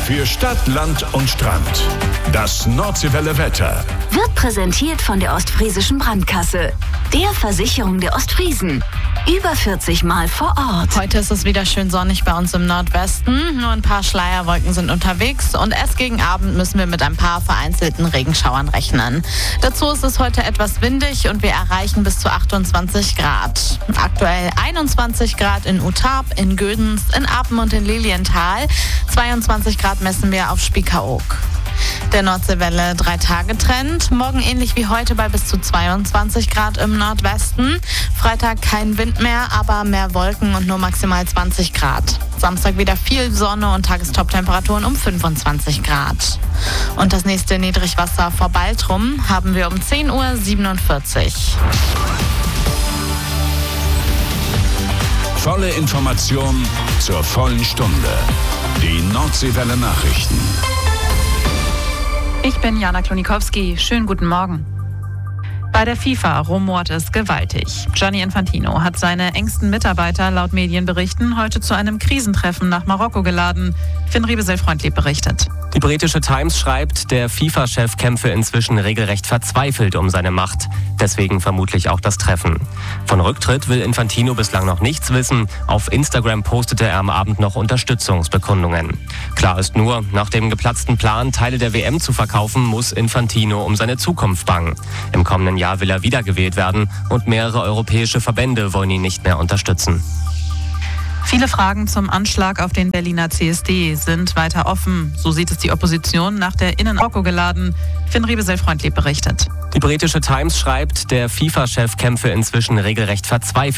Für Stadt, Land und Strand. Das Nordseewelle Wetter wird präsentiert von der Ostfriesischen Brandkasse, der Versicherung der Ostfriesen. Über 40 Mal vor Ort. Heute ist es wieder schön sonnig bei uns im Nordwesten. Nur ein paar Schleierwolken sind unterwegs und erst gegen Abend müssen wir mit ein paar vereinzelten Regenschauern rechnen. Dazu ist es heute etwas windig und wir erreichen bis zu 28 Grad. Aktuell 21 Grad in Utarp, in Gödens, in Apen und in Lilienthal. 22 Grad messen wir auf Spiekeroog. Der Nordseewelle 3-Tage-Trend. Morgen ähnlich wie heute bei bis zu 22 Grad im Nordwesten. Freitag kein Wind mehr, aber mehr Wolken und nur maximal 20 Grad. Samstag wieder viel Sonne und Tagestop-Temperaturen um 25 Grad. Und das nächste Niedrigwasser vor Baltrum haben wir um 10:47 Uhr. Volle Information zur vollen Stunde. Die Nordseewelle Nachrichten. Ich bin Jana Klonikowski. Schönen guten Morgen. Bei der FIFA rumort es gewaltig. Gianni Infantino hat seine engsten Mitarbeiter laut Medienberichten heute zu einem Krisentreffen nach Marokko geladen. Finn Riebesel-Freundlieb berichtet. Die britische Times schreibt, der FIFA-Chef kämpfe inzwischen regelrecht verzweifelt um seine Macht. Deswegen vermutlich auch das Treffen. Von Rücktritt will Infantino bislang noch nichts wissen. Auf Instagram postete er am Abend noch Unterstützungsbekundungen. Klar ist nur, nach dem geplatzten Plan, Teile der WM zu verkaufen, muss Infantino um seine Zukunft bangen. Im kommenden Jahr will er wiedergewählt werden und mehrere europäische Verbände wollen ihn nicht mehr unterstützen. Viele Fragen zum Anschlag auf den Berliner CSD sind weiter offen. So sieht es die Opposition nach der Marokko geladen. Finn Riebesel-Freundlieb berichtet. Die britische Times schreibt, der FIFA-Chef kämpfe inzwischen regelrecht verzweifelt